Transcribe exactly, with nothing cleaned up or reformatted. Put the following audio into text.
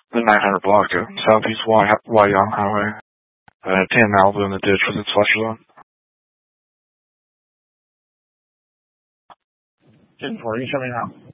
The nine hundred block of Southeast Wyong Highway. Uh, ten Malibu in the ditch with its flasher on. ten four, you show me now.